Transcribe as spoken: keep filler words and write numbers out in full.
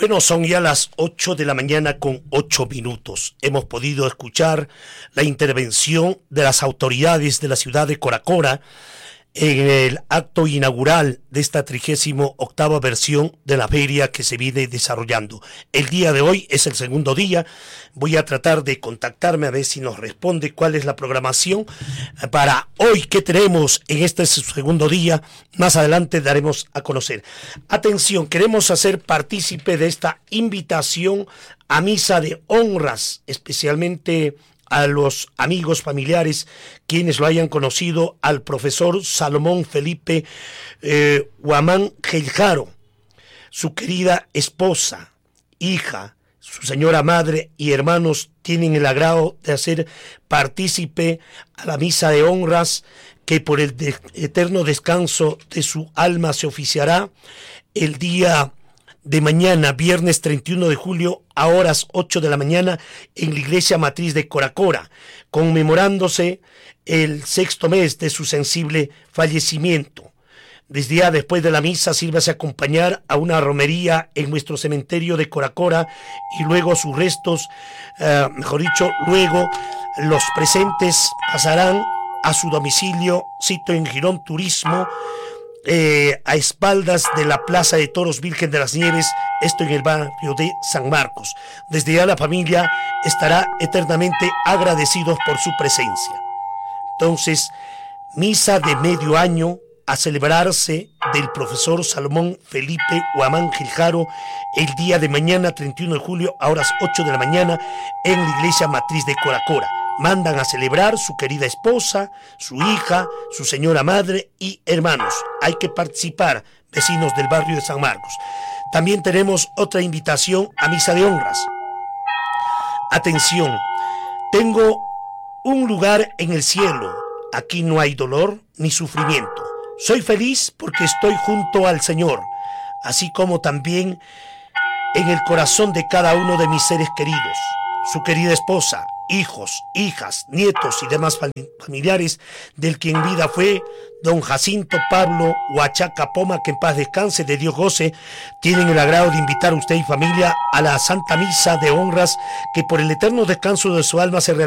Bueno, son ya las ocho de la mañana con ocho minutos. Hemos podido escuchar la intervención de las autoridades de la ciudad de Coracora en el acto inaugural de esta trigésimo octava versión de la feria que se viene desarrollando. El día de hoy es el segundo día. Voy a tratar de contactarme a ver si nos responde cuál es la programación para hoy. ¿Qué tenemos en este segundo día? Más adelante daremos a conocer. Atención, queremos hacer partícipe de esta invitación a misa de honras, especialmente a los amigos familiares, quienes lo hayan conocido, al profesor Salomón Felipe eh, Guamán Giljaro, su querida esposa, hija, su señora madre y hermanos tienen el agrado de hacer partícipe a la misa de honras que por el de eterno descanso de su alma se oficiará el día de mañana, viernes treinta y uno de julio, a horas ocho de la mañana, en la iglesia matriz de Coracora, conmemorándose el sexto mes de su sensible fallecimiento. Desde ya después de la misa, sírvase a acompañar a una romería en nuestro cementerio de Coracora y luego sus restos, eh, mejor dicho, luego los presentes pasarán a su domicilio, sito en Girón Turismo, Eh, a espaldas de la Plaza de Toros Virgen de las Nieves, esto en el barrio de San Marcos. Desde ya la familia estará eternamente agradecidos por su presencia. Entonces, misa de medio año a celebrarse del profesor Salomón Felipe Guamán Giljaro el día de mañana, treinta y uno de julio, a horas ocho de la mañana, en la iglesia matriz de Coracora. Mandan a celebrar su querida esposa, su hija, su señora madre y hermanos. Hay que participar, vecinos del barrio de San Marcos. También tenemos otra invitación a misa de honras. Atención, tengo un lugar en el cielo. Aquí no hay dolor ni sufrimiento. Soy feliz porque estoy junto al Señor, así como también en el corazón de cada uno de mis seres queridos. Su querida esposa, hijos, hijas, nietos y demás familiares del que en vida fue don Jacinto Pablo Huachaca Poma, que en paz descanse, de Dios goce, tienen el agrado de invitar a usted y familia a la Santa Misa de Honras que por el eterno descanso de su alma se realiza